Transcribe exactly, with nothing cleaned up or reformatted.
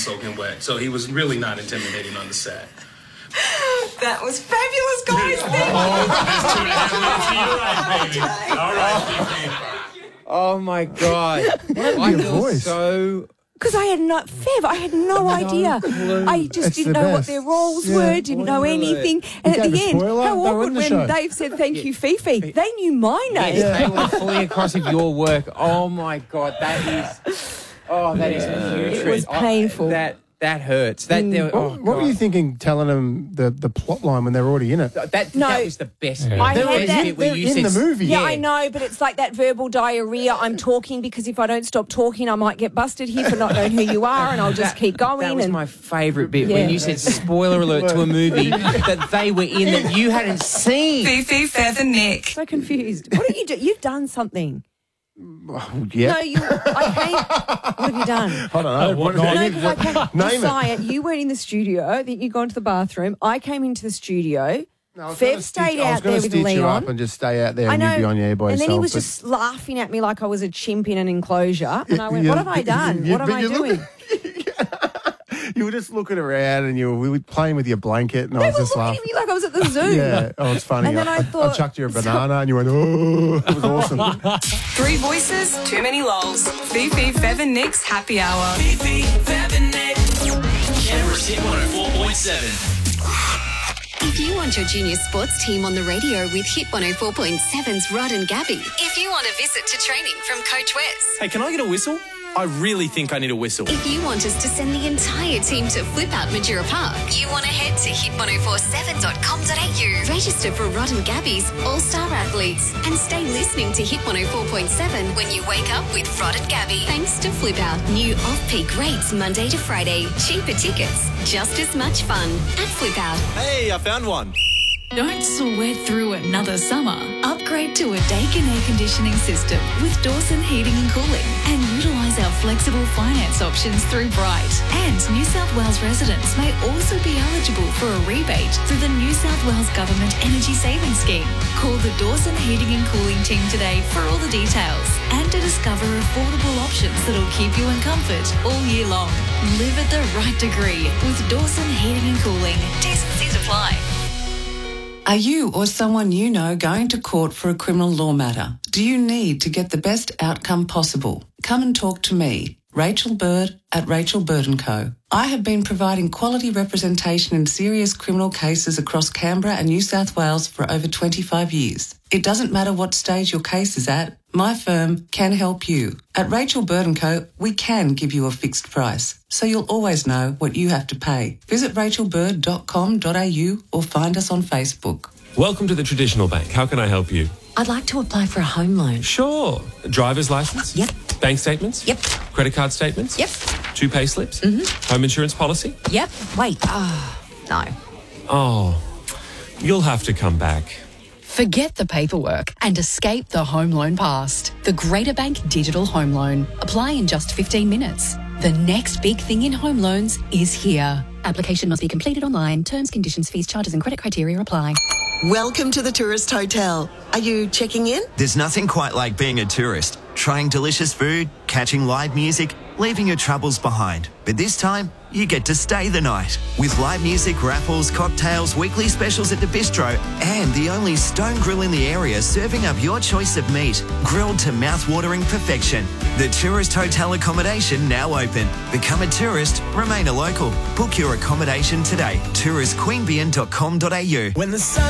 soaking wet. So he was really not intimidating on the set. That was fabulous, guys. Oh, my God. I feel voice? so... Because I had no, Fev, I had no, no idea. Clue. I just It's didn't the know best. what their roles Yeah. were, didn't know anything. And You at gave the a end, spoiler? how They were in awkward the when show. Dave said, thank you, Fifi. They knew my name. Yes, they were fully across of your work. Oh, my God, that is... Oh, that is putrid. It was painful. I, that that hurts. That there, What, oh, what were you God. thinking telling them the, the plot line when they were already in it? That, No. that was the best bit. I the had best that- bit where They're you in said, the movie. Yeah, I know, but it's like that verbal diarrhea. I'm talking because if I don't stop talking, I might get busted here for not knowing who you are, and I'll just keep going. That was and my favourite bit Yeah. when you said spoiler alert to a movie that they were in that you hadn't seen. Fifi, Fev and Nick. so confused. What did you do? You've done something. Yeah. No, you. I came. What have you done? I don't know. What, No, name because I came. Name Messiah, you weren't in the studio. I think you gone to the bathroom. I came into the studio. No, I was gonna Fev stitch- stayed I was out gonna there with stitch you Leon. up and just stay out there I and know. you'd be on your air by and then he yourself, was but- just laughing at me like I was a chimp in an enclosure. And I went, Yeah, what have I done? yeah, What am but I you doing? look- You were just looking around and you were, we were playing with your blanket and I They was were just looking laughing. at me like I was at the zoo. Yeah, oh, it's funny. And then I thought- chucked you a banana and you went, oh, it was awesome. Three voices, too many lols. Fifi, Fev and Nick's happy hour. Fifi, Fev and Nick. Canberra's Hit one oh four point seven. If you want your junior sports team on the radio with Hit one oh four point seven's Rod and Gabby. If you want a visit to training from Coach Wes. Hey, can I get a whistle? I really think I need a whistle. If you want us to send the entire team to Flip Out Majura Park, you want to head to hit ten forty-seven dot com dot a u. Register for Rod and Gabby's All-Star Athletes and stay listening to Hit one oh four point seven when you wake up with Rod and Gabby. Thanks to Flip Out. New off-peak rates Monday to Friday. Cheaper tickets. Just as much fun at Flip Out. Hey, I found one. Don't sweat through another summer. Upgrade to a Daikin air conditioning system with Dawson Heating and Cooling and utilise our flexible finance options through Bright. And New South Wales residents may also be eligible for a rebate through the New South Wales Government Energy Savings Scheme. Call the Dawson Heating and Cooling team today for all the details and to discover affordable options that'll keep you in comfort all year long. Live at the right degree with Dawson Heating and Cooling. T's and C's apply. Are you or someone you know going to court for a criminal law matter? Do you need to get the best outcome possible? Come and talk to me, Rachel Bird at Rachel Bird and Co. I have been providing quality representation in serious criminal cases across Canberra and New South Wales for over twenty-five years. It doesn't matter what stage your case is at, my firm can help you. At Rachel Bird and Co, we can give you a fixed price, so you'll always know what you have to pay. Visit rachel bird dot com dot a u or find us on Facebook. Welcome to the Traditional Bank. How can I help you? I'd like to apply for a home loan. Sure. Driver's license? Yep. Bank statements? Yep. Credit card statements? Yep. Two pay slips? Mm-hmm. Home insurance policy? Yep. Wait. Ah, no. Oh, you'll have to come back. Forget the paperwork and escape the home loan past. The Greater Bank Digital Home Loan. Apply in just fifteen minutes. The next big thing in home loans is here. Application must be completed online. Terms, conditions, fees, charges and credit criteria apply. Welcome to the Tourist Hotel. Are you checking in? There's nothing quite like being a tourist. Trying delicious food, catching live music, leaving your troubles behind. But this time, you get to stay the night. With live music, raffles, cocktails, weekly specials at the bistro, and the only stone grill in the area serving up your choice of meat, grilled to mouth-watering perfection. The Tourist Hotel accommodation now open. Become a tourist, remain a local. Book your accommodation today. tourist queanbeyan dot com dot a u. When the sun